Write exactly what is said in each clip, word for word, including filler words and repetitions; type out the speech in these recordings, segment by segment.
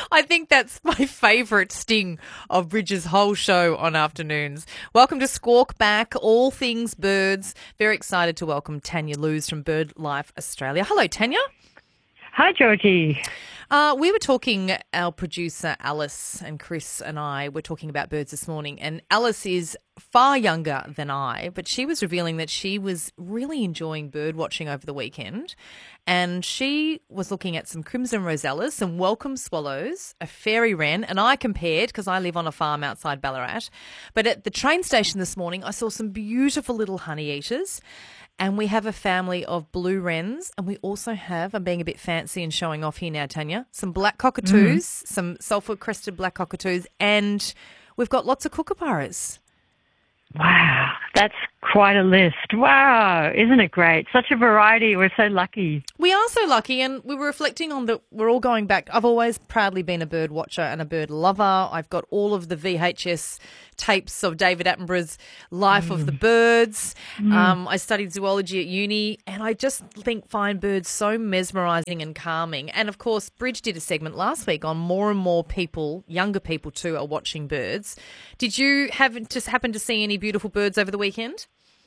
I think that's my favourite sting of Bridget's whole show on afternoons. Welcome to Squawk Back, all things birds. Very excited to welcome Tanya Lewis from BirdLife Australia. Hello, Tanya. Hi, Georgie. Uh, we were talking, our producer Alice and Chris and I were talking about birds this morning, and Alice is far younger than I, but she was revealing that she was really enjoying bird watching over the weekend, and she was looking at some crimson rosellas, some welcome swallows, a fairy wren, and I compared, because I live on a farm outside Ballarat, but at the train station this morning I saw some beautiful little honey eaters. And we have a family of blue wrens, and we also have, I'm being a bit fancy and showing off here now, Tanya, some black cockatoos, mm. some sulphur-crested black cockatoos, and we've got lots of kookaburras. Wow, that's quite a list. Wow, isn't it great? Such a variety. We're so lucky. We are so lucky, and we were reflecting on that. We're all going back. I've always proudly been a bird watcher and a bird lover. I've got all of the V H S tapes of David Attenborough's Life mm. of the Birds. Mm. Um, I studied zoology at uni, and I just think find birds so mesmerising and calming. And, of course, Bridge did a segment last week on more and more people, younger people too, are watching birds. Did you have just happen to see any beautiful birds over the weekend?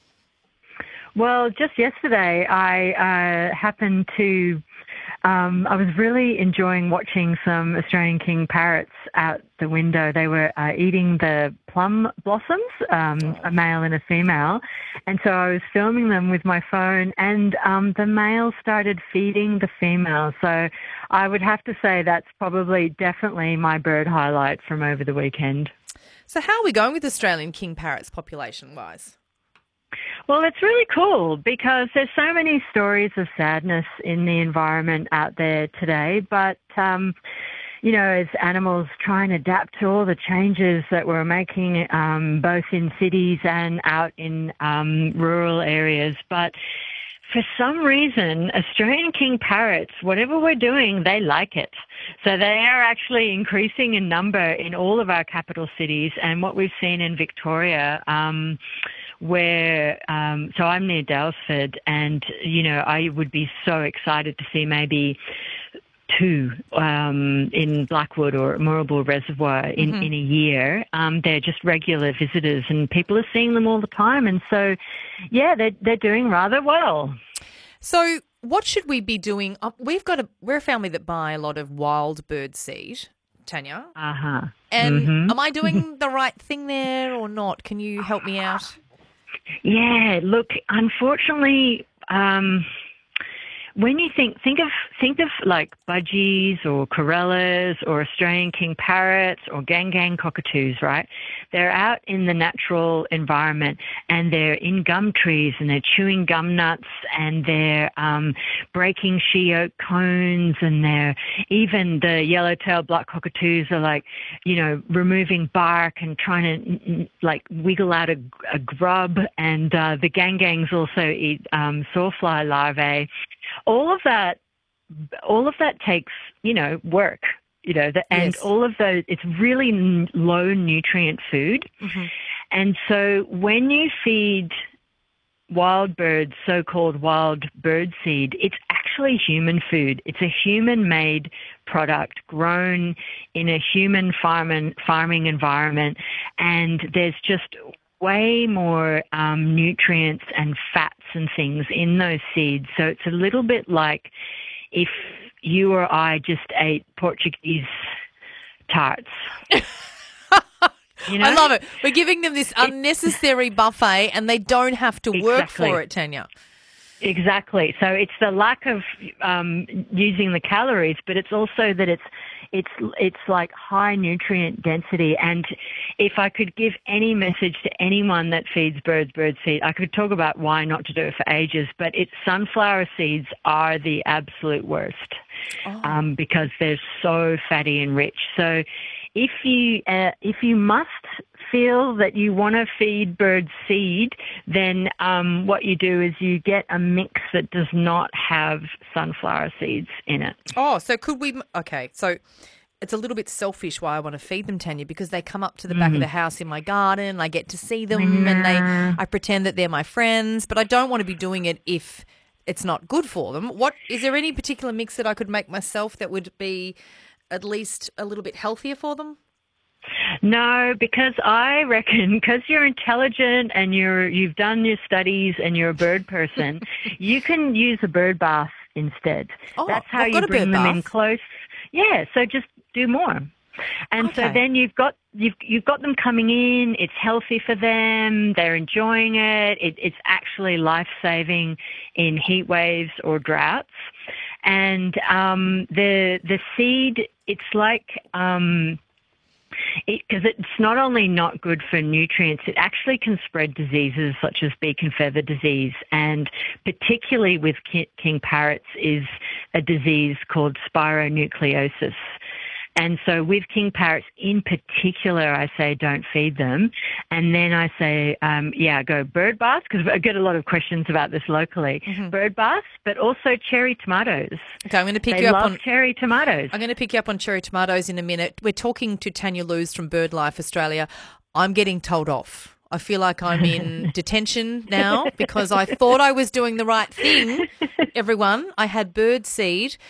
Well, just yesterday I uh, happened to, um, I was really enjoying watching some Australian king parrots out the window. They were uh, eating the plum blossoms, um, a male and a female. And so I was filming them with my phone, and um, the male started feeding the female. So I would have to say that's probably definitely my bird highlight from over the weekend. So how are we going with Australian king parrots population-wise? Well, it's really cool because there's so many stories of sadness in the environment out there today. But, um, you know, as animals try and adapt to all the changes that we're making, um, both in cities and out in um, rural areas. But for some reason, Australian king parrots, whatever we're doing, they like it. So they are actually increasing in number in all of our capital cities. And what we've seen in Victoria, um, where, um, so I'm near Dalesford, and, you know, I would be so excited to see maybe two um, in Blackwood or Moorabool Reservoir in, mm-hmm. in a year. Um, they're just regular visitors, and people are seeing them all the time. And so, yeah, they're, they're doing rather well. So what should we be doing? Uh, we've got a, we're a family that buy a lot of wild bird seed, Tanya. Uh-huh. And mm-hmm. am I doing the right thing there or not? Can you help me out? Yeah, look, unfortunately, um, when you think think of think of like budgies or corellas or Australian king parrots or gang gang cockatoos, right? They're out in the natural environment, and they're in gum trees, and they're chewing gum nuts, and they're um, breaking she oak cones, and they're even the yellow-tailed black cockatoos are like, you know, removing bark and trying to like wiggle out a, a grub, and uh, the gang gangs also eat um, sawfly larvae. All of that, all of that takes, you know, work, you know, the, and yes. all of those, it's really n- low nutrient food. Mm-hmm. And so when you feed wild birds, so-called wild bird seed, it's actually human food. It's a human-made product grown in a human farming, farming environment, and there's just way more um, nutrients and fats and things in those seeds. So it's a little bit like if you or I just ate Portuguese tarts. You know? I love it. We're giving them this unnecessary it, buffet, and they don't have to work exactly. for it, Tanya. Exactly. So it's the lack of um, using the calories, but it's also that it's it's it's like high nutrient density. And if I could give any message to anyone that feeds birds bird seed, I could talk about why not to do it for ages, but it's sunflower seeds are the absolute worst oh. um, because they're so fatty and rich. So if you uh, if you must feel that you want to feed birds seed, then um, what you do is you get a mix that does not have sunflower seeds in it. Oh, so could we? Okay, so it's a little bit selfish why I want to feed them, Tanya, because they come up to the back mm. of the house in my garden. I get to see them, mm. and they I pretend that they're my friends, but I don't want to be doing it if it's not good for them. What is there any particular mix that I could make myself that would be at least a little bit healthier for them? No, because I reckon because you're intelligent and you're you've done your studies and you're a bird person, you can use a bird bath instead. Oh, That's how I've you got a bring bird them bath. in close. Yeah, so just do more. And Okay. so then you've got you've you've got them coming in. It's healthy for them. They're enjoying it. it it's actually life saving in heat waves or droughts. And um, the the seed, it's like. Um, Because it, it's not only not good for nutrients, it actually can spread diseases such as beak and feather disease, and particularly with ki- king parrots is a disease called spironucleosis. And so with king parrots in particular, I say don't feed them. And then I say, um, yeah, go bird baths, because I get a lot of questions about this locally. Mm-hmm. Bird baths, but also cherry tomatoes. Okay, I'm going to pick they you up love on cherry tomatoes. I'm going to pick you up on cherry tomatoes in a minute. We're talking to Tanya Luz from BirdLife Australia. I'm getting told off. I feel like I'm in detention now because I thought I was doing the right thing. Everyone, I had bird seed